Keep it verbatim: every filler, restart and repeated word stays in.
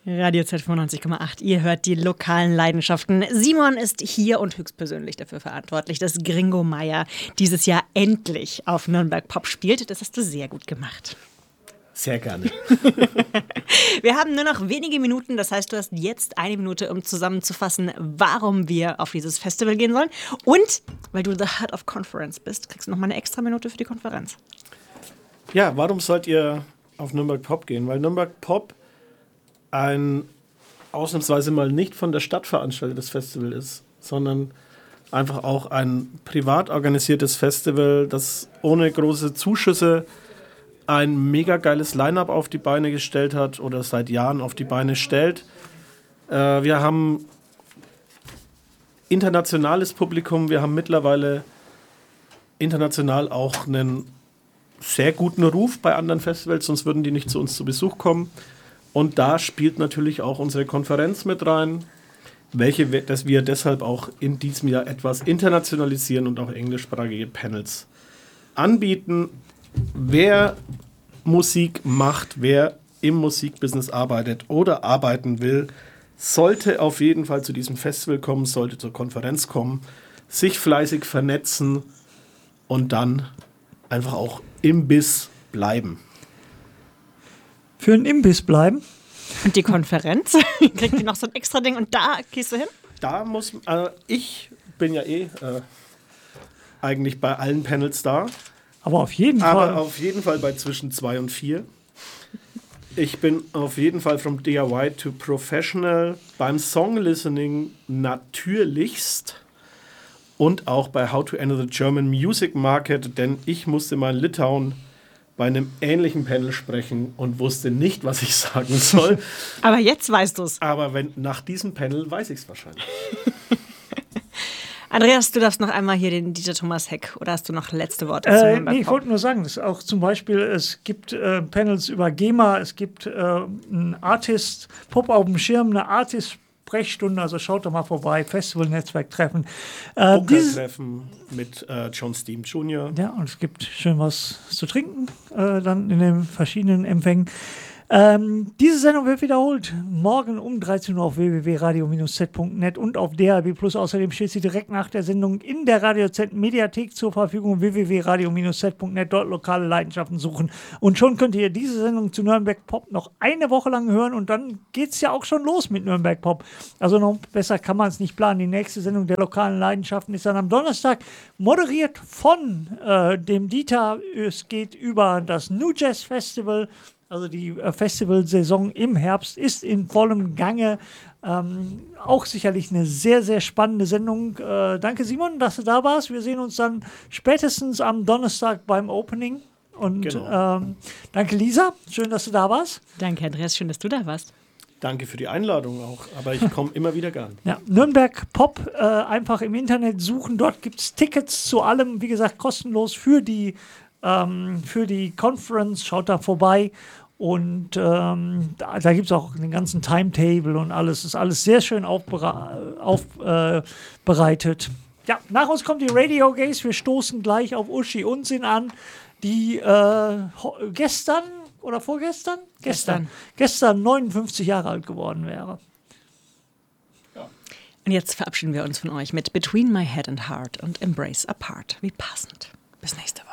Radio Z fünfundneunzig Komma acht, ihr hört die lokalen Leidenschaften. Simon ist hier und höchstpersönlich dafür verantwortlich, dass Gringo Meier dieses Jahr endlich auf Nürnberg Pop spielt. Das hast du sehr gut gemacht. Sehr gerne. Wir haben nur noch wenige Minuten, das heißt, du hast jetzt eine Minute, um zusammenzufassen, warum wir auf dieses Festival gehen sollen. Und, weil du the Head of Conference bist, kriegst du noch mal eine extra Minute für die Konferenz. Ja, warum sollt ihr auf Nürnberg Pop gehen? Weil Nürnberg Pop ein ausnahmsweise mal nicht von der Stadt veranstaltetes Festival ist, sondern einfach auch ein privat organisiertes Festival, das ohne große Zuschüsse ein mega geiles Line-Up auf die Beine gestellt hat oder seit Jahren auf die Beine stellt. Äh, wir haben internationales Publikum, wir haben mittlerweile international auch einen sehr guten Ruf bei anderen Festivals, sonst würden die nicht zu uns zu Besuch kommen. Und da spielt natürlich auch unsere Konferenz mit rein, welche wir, dass wir deshalb auch in diesem Jahr etwas internationalisieren und auch englischsprachige Panels anbieten. Wer Musik macht, wer im Musikbusiness arbeitet oder arbeiten will, sollte auf jeden Fall zu diesem Festival kommen, sollte zur Konferenz kommen, sich fleißig vernetzen und dann einfach auch im Biss bleiben. Für einen Imbiss bleiben. Und die Konferenz? Kriegt ihr noch so ein extra Ding und da gehst du hin? Da muss, äh, ich bin ja eh äh, eigentlich bei allen Panels da. Aber auf jeden Aber Fall. Aber auf jeden Fall bei zwischen zwei und vier. Ich bin auf jeden Fall from D I Y to Professional beim Song Listening natürlichst und auch bei How to Enter the German Music Market, denn ich musste mal in Litauen bei einem ähnlichen Panel sprechen und wusste nicht, was ich sagen soll. Aber jetzt weißt du es. Aber wenn, nach diesem Panel weiß ich es wahrscheinlich. Andreas, du darfst noch einmal hier den Dieter Thomas Heck, oder hast du noch letzte Worte Äh, zu Nürnberg nee, ich Pop? wollte nur sagen, dass auch zum Beispiel, es gibt äh, Panels über GEMA, es gibt äh, ein Artist, Pop auf dem Schirm, eine Artist-Sprechstunde, also schaut doch mal vorbei, Festival-Netzwerk-Treffen. Äh, Poker-Treffen mit äh, John Steam Junior Ja, und es gibt schön was zu trinken, äh, dann in den verschiedenen Empfängen. Ähm, diese Sendung wird wiederholt. Morgen um dreizehn Uhr auf w w w punkt radio Bindestrich z punkt net und auf D A B plus. Außerdem steht sie direkt nach der Sendung in der Radio Z Mediathek zur Verfügung. w w w punkt radio Bindestrich z punkt net, dort lokale Leidenschaften suchen. Und schon könnt ihr diese Sendung zu Nürnberg Pop noch eine Woche lang hören und dann geht es ja auch schon los mit Nürnberg Pop. Also noch besser kann man es nicht planen. Die nächste Sendung der lokalen Leidenschaften ist dann am Donnerstag, moderiert von äh, dem Dieter. Es geht über das New Jazz Festival. Also die äh, Festivalsaison im Herbst ist in vollem Gange. Ähm, auch sicherlich eine sehr, sehr spannende Sendung. Äh, danke Simon, dass du da warst. Wir sehen uns dann spätestens am Donnerstag beim Opening. Und Genau. ähm, danke Lisa, schön, dass du da warst. Danke Andreas, schön, dass du da warst. Danke für die Einladung auch, aber ich komme immer wieder gern. Ja, Nürnberg Pop, äh, einfach im Internet suchen. Dort gibt es Tickets zu allem, wie gesagt, kostenlos für die Ähm, für die Conference, schaut da vorbei und ähm, da, da gibt es auch den ganzen Timetable und alles, ist alles sehr schön aufbereitet. Auf, äh, ja, nach uns kommt die Radio Gays, wir stoßen gleich auf Uschi Unsinn an, die äh, gestern oder vorgestern? Gestern. Gestern neunundfünfzig Jahre alt geworden wäre. Und jetzt verabschieden wir uns von euch mit Between My Head and Heart und Embrace Apart. Wie passend. Bis nächste Woche.